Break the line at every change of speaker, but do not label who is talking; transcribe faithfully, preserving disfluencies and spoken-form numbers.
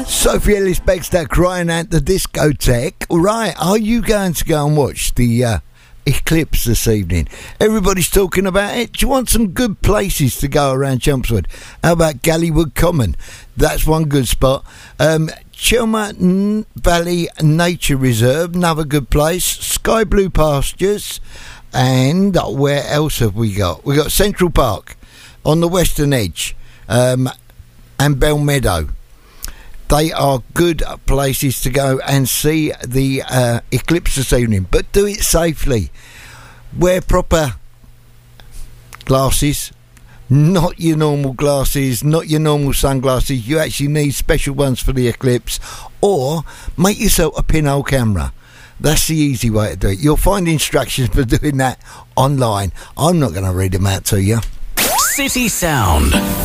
Sophie Ellis Bextor crying at the discotheque. All right, are you going to go and watch the uh, eclipse this evening? Everybody's talking about it. Do you want some good places to go around Chelmsford? How about Gallywood Common? That's one good spot. Um, Chelmer Valley Nature Reserve, another good place. Sky Blue Pastures. And where else have we got? We got Central Park on the western edge, um, and Bell Meadow. They are good places to go and see the uh, eclipse this evening, but do it safely. Wear proper glasses, not your normal glasses, not your normal sunglasses. You actually need special ones for the eclipse, or make yourself a pinhole camera. That's the easy way to do it. You'll find instructions for doing that online. I'm not going to read them out to you.
City Sound.